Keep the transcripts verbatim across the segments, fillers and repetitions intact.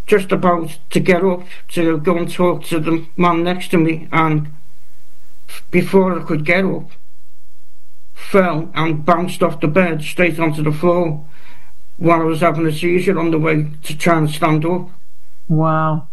just about to get up to go and talk to the man next to me, and before I could get up, fell and bounced off the bed straight onto the floor while I was having a seizure on the way to try and stand up. Wow.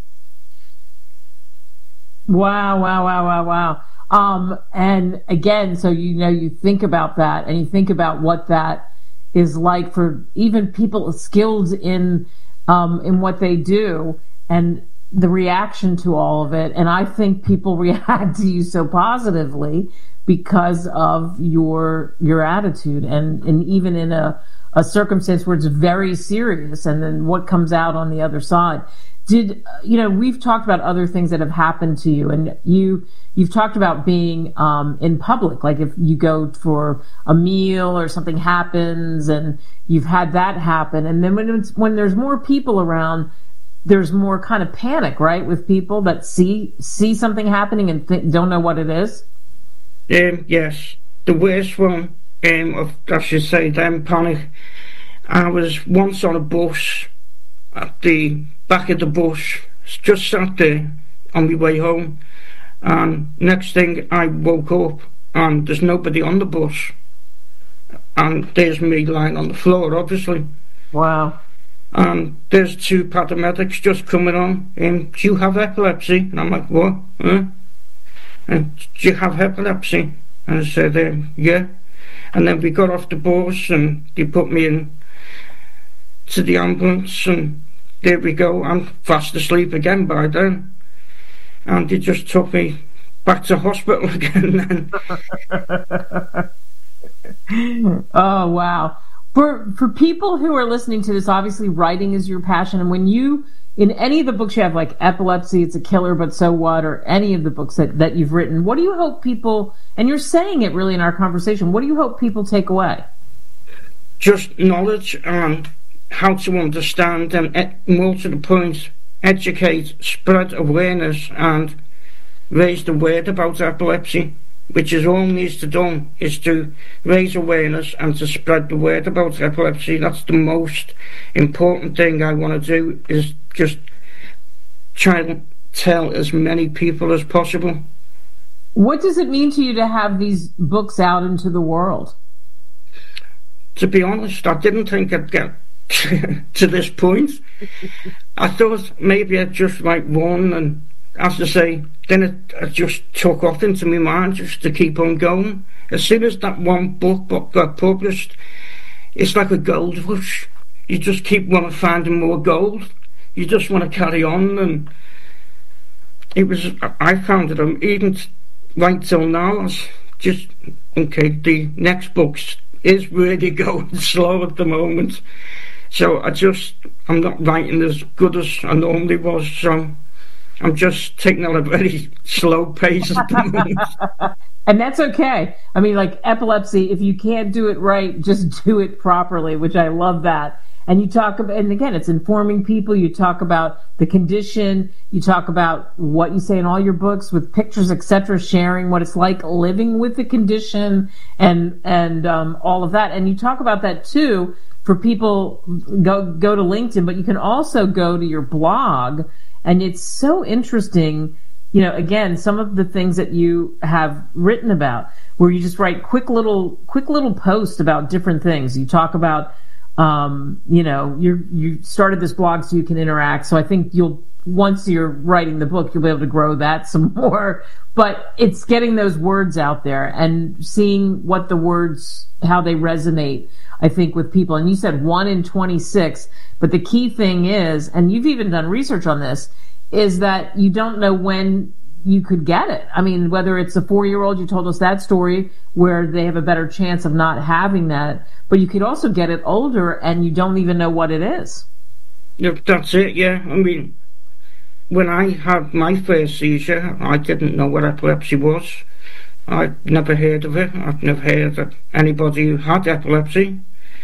Wow, wow, wow, wow, wow. Um, and again, so you know, you think about that, and you think about what that is like for even people skilled in um, in what they do, and the reaction to all of it. And I think people react to you so positively because of your your attitude, and, and even in a, a circumstance where it's very serious, and then what comes out on the other side. Did you know, we've talked about other things that have happened to you, and you you've talked about being um, in public, like if you go for a meal or something happens, and you've had that happen, and then when it's, when there's more people around, there's more kind of panic, right, with people that see see something happening and th- don't know what it is. Um, yes, the worst one, um, of, I should say, then panic. I was once on a bus, at the back of the bus, just sat there on my way home, and next thing I woke up and there's nobody on the bus, and there's me lying on the floor, obviously. Wow. And there's two paramedics just coming on, and do you have epilepsy? And I'm like, what? Huh? And do you have epilepsy? And I said, um, yeah. And then we got off the bus and they put me in to the ambulance, and there we go. I'm fast asleep again by then, and they just took me back to hospital again then. Oh wow. For for people who are listening to this, obviously writing is your passion, and when you, in any of the books you have, like Epilepsy, It's a Killer, But So What, or any of the books that, that you've written, what do you hope people, and you're saying it really in our conversation, what do you hope people take away? Just knowledge and how to understand, and more to the point, educate, spread awareness, and raise the word about epilepsy, which is all needs to do, is to raise awareness and to spread the word about epilepsy. That's the most important thing I want to do, is just try and tell as many people as possible. What does it mean to you to have these books out into the world? To be honest, I didn't think I'd get to this point. I thought maybe I'd just write one, and as I say, then it, it just took off into my mind just to keep on going. As soon as that one book, book got published, it's like a gold rush. You just keep wanting to find more gold. You just want to carry on, and it was, I found it, um, even right till now, I was just, okay, the next book is really going slow at the moment. So I just, I'm not writing as good as I normally was, so I'm just taking at a very slow pace at the moment. And that's okay. I mean, like epilepsy, if you can't do it right, just do it properly, which I love that. And you talk about, and again, it's informing people. You talk about the condition. You talk about what you say in all your books with pictures, et cetera, sharing what it's like living with the condition, and and um, all of that. And you talk about that too for people. Go go to LinkedIn, but you can also go to your blog, and it's so interesting. You know, again, some of the things that you have written about, where you just write quick little quick little posts about different things. You talk about. Um, you know, you you started this blog so you can interact. So I think you'll, once you're writing the book, you'll be able to grow that some more. But it's getting those words out there and seeing what the words, how they resonate, I think, with people. And you said one in twenty-six, but the key thing is, and you've even done research on this, is that you don't know when you could get it. I mean, whether it's a four-year-old, you told us that story, where they have a better chance of not having that, but you could also get it older and you don't even know what it is. Yeah, that's it, yeah. I mean, when I had my first seizure, I didn't know what epilepsy was. I'd never heard of it. I've never heard of anybody who had epilepsy.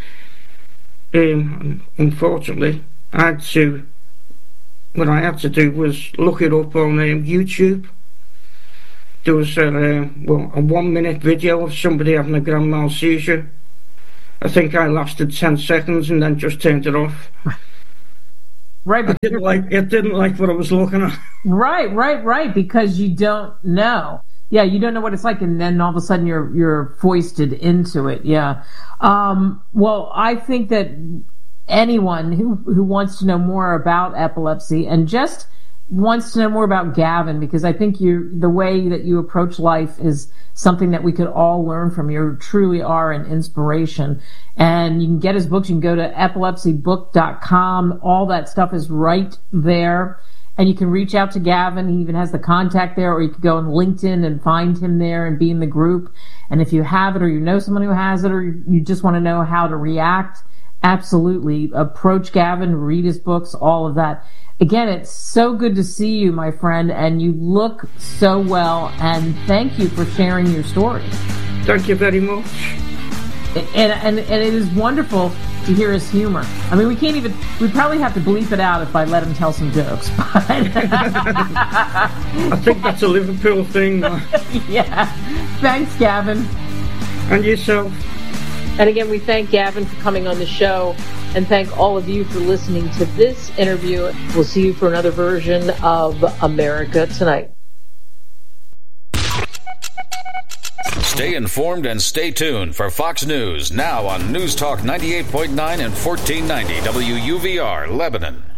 Um, unfortunately, I had to, what I had to do was look it up on um, YouTube. There was a, uh, well, a one minute video of somebody having a grand mal seizure. I think I lasted ten seconds and then just turned it off. Right. I didn't like, it didn't like what I was looking at. Right, right, right, because you don't know. Yeah, you don't know what it's like, and then all of a sudden you're you're foisted into it. Yeah. Um, well, I think that anyone who who wants to know more about epilepsy and just wants to know more about Gavin, because I think you the way that you approach life is something that we could all learn from. You truly are an inspiration. And you can get his books. You can go to epilepsy book dot com. All that stuff is right there. And you can reach out to Gavin. He even has the contact there, or you could go on LinkedIn and find him there and be in the group. And if you have it, or you know someone who has it, or you just want to know how to react, absolutely approach Gavin, read his books, all of that. Again, it's so good to see you, my friend, and you look so well, and thank you for sharing your story. Thank you very much. And, and, and it is wonderful to hear his humor. I mean, we can't even, we probably have to bleep it out if I let him tell some jokes. I think that's a Liverpool thing. Yeah. Thanks, Gavin. And yourself. And again, we thank Gavin for coming on the show, and thank all of you for listening to this interview. We'll see you for another version of America Tonight. Stay informed and stay tuned for Fox News, now on News Talk ninety-eight point nine and fourteen ninety W U V R, Lebanon.